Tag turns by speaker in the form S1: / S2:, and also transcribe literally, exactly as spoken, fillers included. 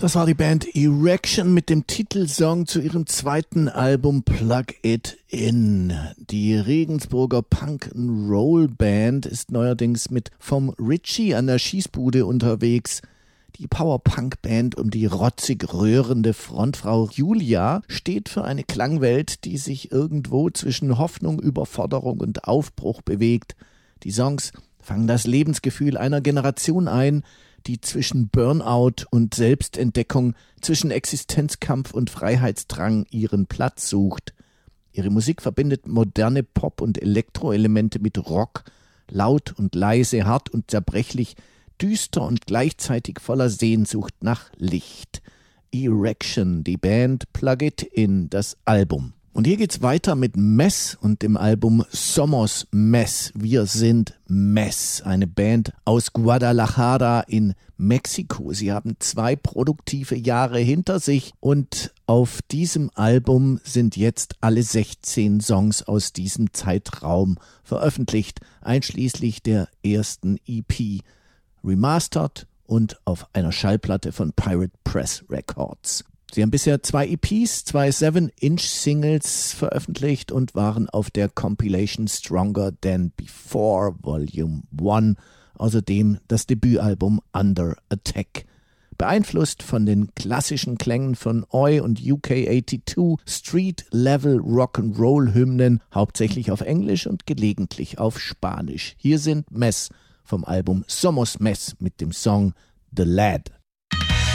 S1: Das war die Band Erection mit dem Titelsong zu ihrem zweiten Album Plug It In. Die Regensburger Punk-and-Roll-Band ist neuerdings mit Vom Ritchie an der Schießbude unterwegs. Die Power-Punk-Band um die rotzig röhrende Frontfrau Julia steht für eine Klangwelt, die sich irgendwo zwischen Hoffnung, Überforderung und Aufbruch bewegt. Die Songs fangen das Lebensgefühl einer Generation ein, die zwischen Burnout und Selbstentdeckung, zwischen Existenzkampf und Freiheitsdrang ihren Platz sucht. Ihre Musik verbindet moderne Pop- und Elektroelemente mit Rock, laut und leise, hart und zerbrechlich, düster und gleichzeitig voller Sehnsucht nach Licht. Erection, die Band, Plug It In, das Album. Und hier geht's weiter mit Mess und dem Album Somos Mess. Wir sind Mess, eine Band aus Guadalajara in Mexiko. Sie haben zwei produktive Jahre hinter sich und auf diesem Album sind jetzt alle sechzehn Songs aus diesem Zeitraum veröffentlicht, einschließlich der ersten E P, remastered und auf einer Schallplatte von Pirate Press Records. Sie haben bisher zwei E Ps, zwei seven-Inch-Singles veröffentlicht und waren auf der Compilation Stronger Than Before Volume eins, außerdem das Debütalbum Under Attack. Beeinflusst von den klassischen Klängen von Oi und U K achtzweiundachtzig, Street-Level Rock'n'Roll-Hymnen, hauptsächlich auf Englisch und gelegentlich auf Spanisch. Hier sind Mess vom Album Somos Mess mit dem Song The Lad.